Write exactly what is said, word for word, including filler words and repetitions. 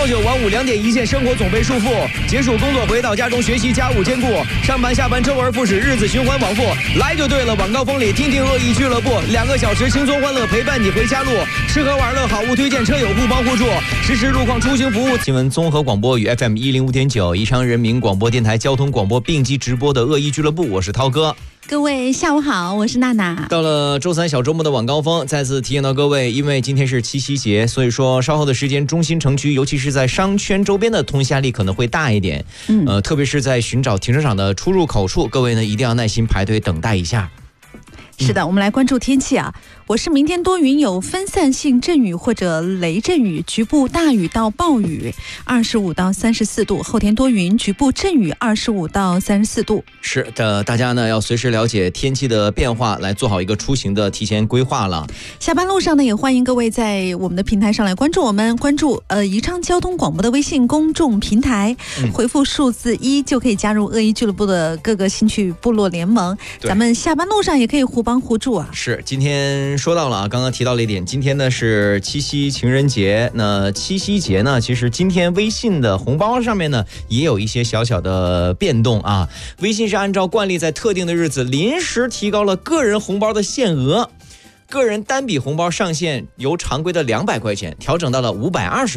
朝九晚五两点一线，生活总被束缚。结束工作回到家中，学习家务兼顾，上班下班周而复始，日子循环往复。来就对了，晚高峰里听听恶意俱乐部，两个小时轻松欢乐陪伴你回家路。吃喝玩乐好物推荐，车友互帮互助，实时路况出行服务。新闻综合广播与 F M 一零五点九宜昌人民广播电台交通广播并机直播的恶意俱乐部，我是涛哥。 各位下午好，我是娜娜。 到了周三小周末的晚高峰，再次提醒到各位，因为今天是七夕节，所以说稍后的时间，中心城区尤其是在商圈周边的通行压力可能会大一点。嗯，呃，特别是在寻找停车场的出入口处，各位呢一定要耐心排队等待一下。 是的，我们来关注天气啊。我市明天多云，有分散性阵雨或者雷阵雨，局部大雨到暴雨，二十五到三十四度。后天多云，局部阵雨，二十五到三十四度。 是的，大家呢要随时了解天气的变化，来做好一个出行的提前规划了。 下班路上呢，也欢迎各位在我们的平台上来关注我们，关注呃宜昌交通广播的微信公众平台，嗯、回复数字一就可以加入恶意俱乐部的各个兴趣部落联盟。咱们下班路上也可以互帮互助啊。 是，今天说到了啊，刚刚提到了一点，今天呢是七夕情人节。那七夕节呢，其实今天微信的红包上面呢也有一些小小的变动啊。微信是按照惯例在特定的日子临时提高了个人红包的限额，个人单笔红包上限由常规的两百块钱调整到了五百二十。